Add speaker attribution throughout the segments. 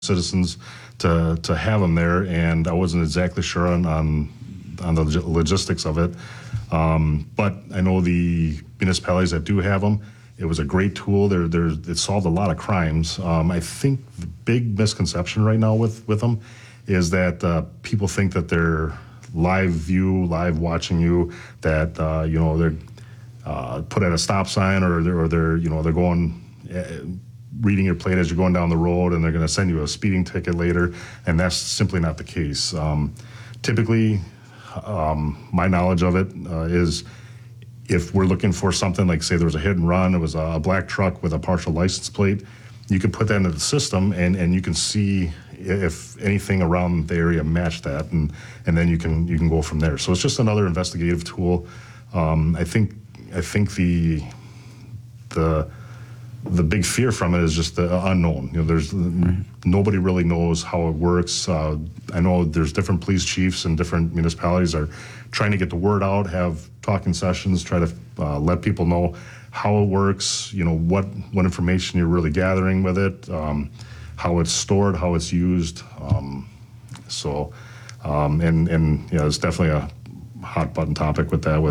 Speaker 1: citizens to have them there, and I wasn't exactly sure on the logistics of it. But I know the municipalities that do have them, it was a great tool. It solved a lot of crimes. I think the big misconception right now with them is that people think that they're live watching you, that they're put at a stop sign, or they're going reading your plate as you're going down the road, and they're going to send you a speeding ticket later, and that's simply not the case. Typically, my knowledge of it is if we're looking for something like, say there was a hit and run, it was a black truck with a partial license plate, you can put that into the system, and you can see if anything around the area matched that, and then you can go from there. So it's just another investigative tool. I think the big fear from it is just the unknown. There's nobody really knows how it works. I know there's different police chiefs and different municipalities are trying to get the word out, have talking sessions, try to let people know how it works. What information you're really gathering with it, how it's stored, how it's used. It's definitely a hot button topic with that.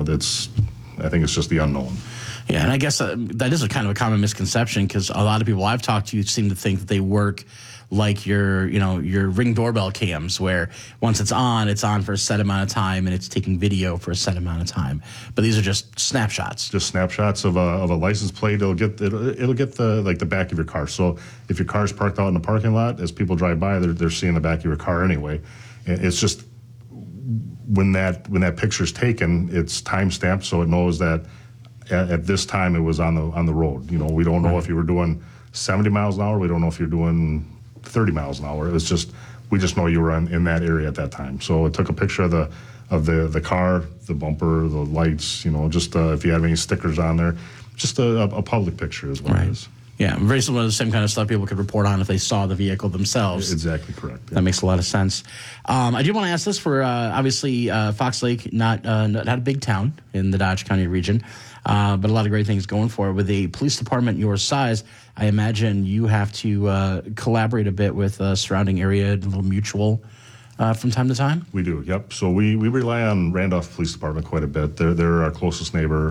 Speaker 1: I think it's just the unknown.
Speaker 2: Yeah, and I guess that is a kind of a common misconception, because a lot of people I've talked to seem to think that they work like your Ring doorbell cams, where once it's on for a set amount of time, and it's taking video for a set amount of time. But these are just snapshots.
Speaker 1: Just snapshots of a license plate. It'll get the back of your car. So if your car's parked out in the parking lot, as people drive by, they're seeing the back of your car anyway. It's just when that picture's taken, it's time stamped, so it knows that at this time it was on the road. We don't know if you were doing 70 miles an hour. We don't know if you're doing 30 miles an hour. It was just, we just know you were in that area at that time. So it took a picture of the car, the bumper, the lights. Just if you have any stickers on there, just a public picture is what it is.
Speaker 2: Yeah, very similar to the same kind of stuff people could report on if they saw the vehicle themselves.
Speaker 1: Exactly correct. Yeah.
Speaker 2: That makes a lot of sense. I do want to ask this for obviously Fox Lake, not a big town in the Dodge County region, but a lot of great things going for it. With a police department your size, I imagine you have to collaborate a bit with the surrounding area, a little mutual from time to time? We
Speaker 1: do, yep. So we rely on Randolph Police Department quite a bit. They're our closest neighbor.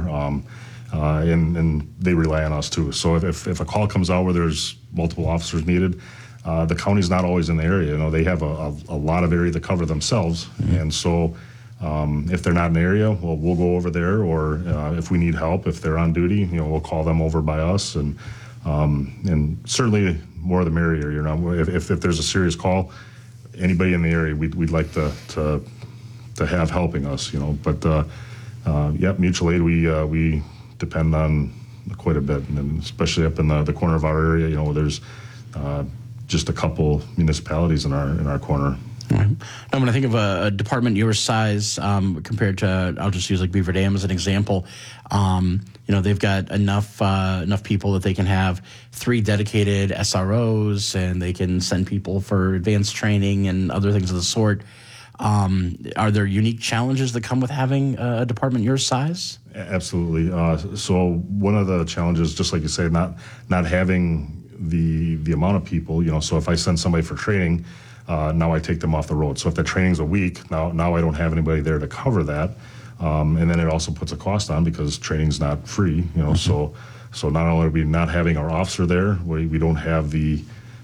Speaker 1: And they rely on us too. So if a call comes out where there's multiple officers needed, the county's not always in the area. They have a lot of area to cover themselves, and so if they're not in the area, well, we'll go over there. Or if we need help, if they're on duty, we'll call them over by us, and certainly more the merrier. If there's a serious call, anybody in the area, we'd like to have helping us. But mutual aid we depend on quite a bit, and especially up in the corner of our area. There's just a couple municipalities in our corner.
Speaker 2: Right. Now, when I think of a department your size compared to, I'll just use like Beaver Dam as an example. They've got enough people that they can have 3 dedicated SROs, and they can send people for advanced training and other things of the sort. Are there unique challenges that come with having a department your size?
Speaker 1: Absolutely. So one of the challenges, just like you say, not having the amount of people. So if I send somebody for training, now I take them off the road. So if that training's a week, now I don't have anybody there to cover that, and then it also puts a cost on, because training's not free. So not only are we not having our officer there, we don't have the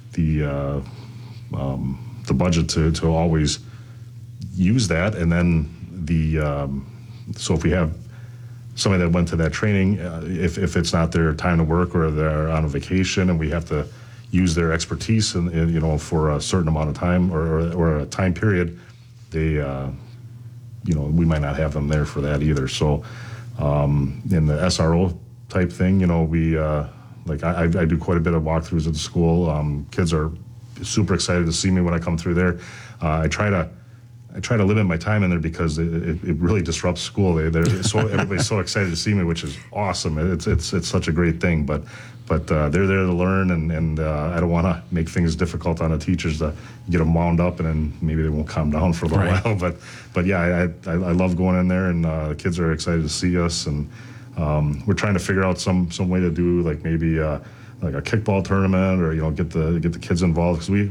Speaker 1: budget to always use that, and then so if we have somebody that went to that training, if it's not their time to work, or they're on a vacation and we have to use their expertise and for a certain amount of time or a time period, they we might not have them there for that either. So in the SRO type thing, we I do quite a bit of walkthroughs at the school. Kids are super excited to see me when I come through there. I try to limit my time in there, because it really disrupts school. Everybody's so excited to see me, which is awesome. It's such a great thing. But they're there to learn, and I don't want to make things difficult on the teachers to get them wound up, and then maybe they won't calm down for a little while. But yeah, I love going in there, and the kids are excited to see us, and we're trying to figure out some way to do maybe like a kickball tournament, or get the kids involved, because